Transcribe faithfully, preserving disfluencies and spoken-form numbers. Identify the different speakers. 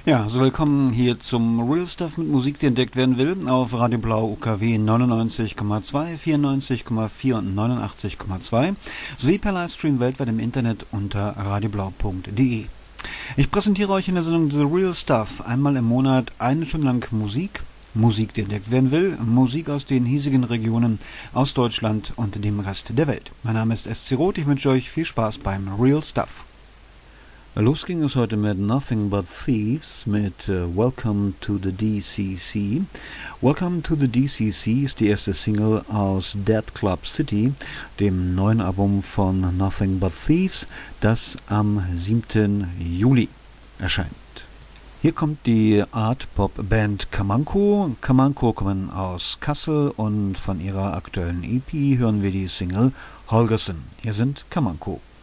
Speaker 1: Ja, so willkommen hier zum Real Stuff mit Musik, die entdeckt werden will, auf Radio Blau U K W neunundneunzig Komma zwei, vierundneunzig Komma vier und neunundachtzig Komma zwei sowie per Livestream weltweit im Internet unter radioblau punkt de. Ich präsentiere euch in der Sendung The Real Stuff einmal im Monat eine Stunde lang Musik, Musik, die entdeckt werden will, Musik aus den hiesigen Regionen, aus Deutschland und dem Rest der Welt. Mein Name ist S C Roth, ich wünsche euch viel Spaß beim Real Stuff. Los ging es heute mit Nothing But Thieves mit uh, Welcome to the D C C. Welcome to the D C C ist die erste Single aus Dead Club City, dem neuen Album von Nothing But Thieves, das am siebten Juli erscheint. Hier kommt die Art-Pop-Band Kamanko. Kamanko kommen aus Kassel und von ihrer aktuellen E P hören wir die Single Holgersen. Hier sind Kamanko.